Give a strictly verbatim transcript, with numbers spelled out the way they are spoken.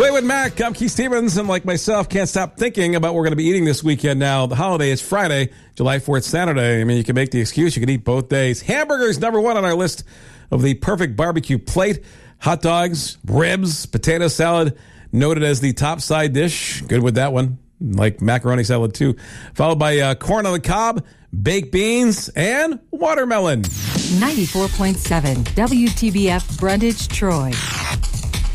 Fleetwood Mac, I'm Keith Stevens, and like myself, can't stop thinking about what we're going to be eating this weekend now. The holiday is Friday, July fourth, Saturday. I mean, you can make the excuse. You can eat both days. Hamburgers, number one on our list of the perfect barbecue plate. Hot dogs, ribs, potato salad, noted as the top side dish. Good with that one, like macaroni salad too. Followed by uh, corn on the cob, baked beans, and watermelon. ninety-four point seven W T B F Brundage, Troy.